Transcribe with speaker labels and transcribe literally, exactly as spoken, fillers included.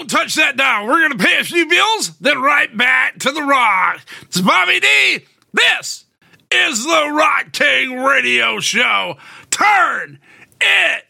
Speaker 1: don't touch that dial. We're going to pay a few bills, then right back to the rock. It's Bobby D. This is the Rock King Radio Show. Turn it